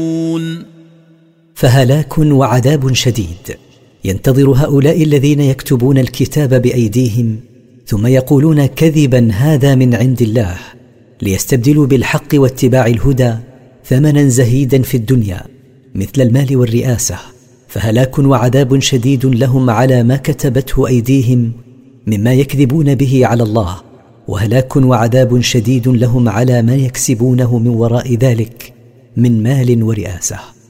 فهلاك وعذاب شديد ينتظر هؤلاء الذين يكتبون الكتاب بأيديهم ثم يقولون كذبا هذا من عند الله، ليستبدلوا بالحق واتباع الهدى ثمنا زهيدا في الدنيا مثل المال والرئاسة. فهلاك وعذاب شديد لهم على ما كتبته أيديهم مما يكذبون به على الله، وهلاك وعذاب شديد لهم على ما يكسبونه من وراء ذلك من مال ورئاسة.